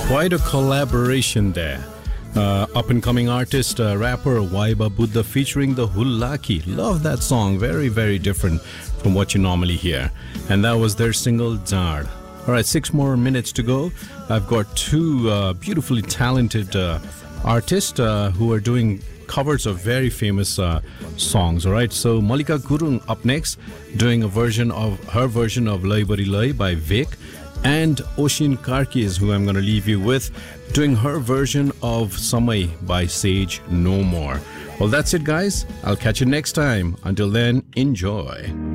Quite a collaboration there. Up-and-coming artist, rapper Waiba Buddha featuring the Hullaki. Love that song. Very, very different from what you normally hear. And that was their single, Zard. All right, 6 more minutes to go. I've got two beautifully talented artists who are doing covers of very famous songs. All right, so Malika Gurung up next, doing her version of Lai Bari Lai by Vic, and Oshin Karkis, who I'm going to leave you with, doing her version of Samay by Sage No More. Well, that's it, guys. I'll catch you next time. Until then, enjoy.